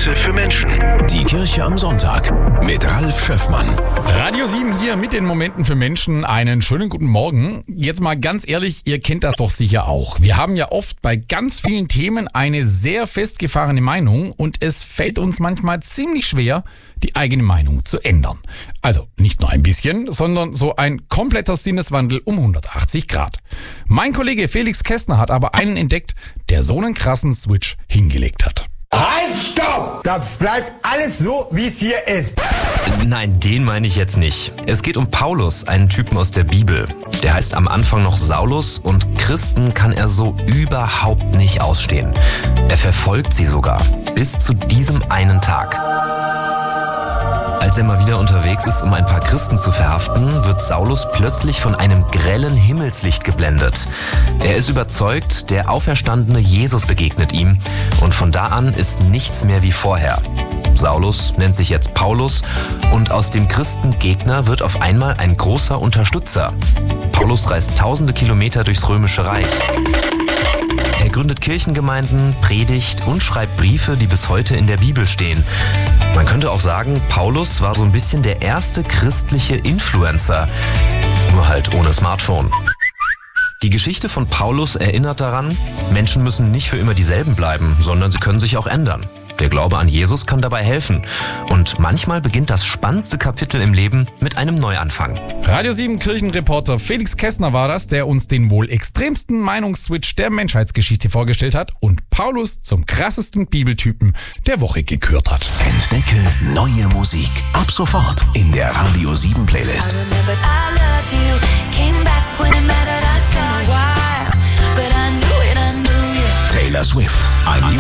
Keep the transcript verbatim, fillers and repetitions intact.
Momente für Menschen. Die Kirche am Sonntag mit Ralf Schöffmann. Radio sieben hier mit den Momenten für Menschen. Einen schönen guten Morgen. Jetzt mal ganz ehrlich, ihr kennt das doch sicher auch. Wir haben ja oft bei ganz vielen Themen eine sehr festgefahrene Meinung und es fällt uns manchmal ziemlich schwer, die eigene Meinung zu ändern. Also nicht nur ein bisschen, sondern so ein kompletter Sinneswandel um hundertachtzig Grad. Mein Kollege Felix Kästner hat aber einen entdeckt, der so einen krassen Switch hingelegt hat. Halt, stopp! Das bleibt alles so, wie es hier ist. Nein, den meine ich jetzt nicht. Es geht um Paulus, einen Typen aus der Bibel. Der heißt am Anfang noch Saulus und Christen kann er so überhaupt nicht ausstehen. Er verfolgt sie sogar, bis zu diesem einen Tag. Als er mal wieder unterwegs ist, um ein paar Christen zu verhaften, wird Saulus plötzlich von einem grellen Himmelslicht geblendet. Er ist überzeugt, der auferstandene Jesus begegnet ihm und von da an ist nichts mehr wie vorher. Saulus nennt sich jetzt Paulus und aus dem Christengegner wird auf einmal ein großer Unterstützer. Paulus reist tausende Kilometer durchs Römische Reich. Er gründet Kirchengemeinden, predigt und schreibt Briefe, die bis heute in der Bibel stehen. Man könnte auch sagen, Paulus war so ein bisschen der erste christliche Influencer, nur halt ohne Smartphone. Die Geschichte von Paulus erinnert daran, Menschen müssen nicht für immer dieselben bleiben, sondern sie können sich auch ändern. Der Glaube an Jesus kann dabei helfen. Und manchmal beginnt das spannendste Kapitel im Leben mit einem Neuanfang. Radio sieben Kirchenreporter Felix Kästner war das, der uns den wohl extremsten Meinungsswitch der Menschheitsgeschichte vorgestellt hat und Paulus zum krassesten Bibeltypen der Woche gekürt hat. Entdecke neue Musik. Ab sofort in der Radio sieben Playlist. Taylor Swift. Ein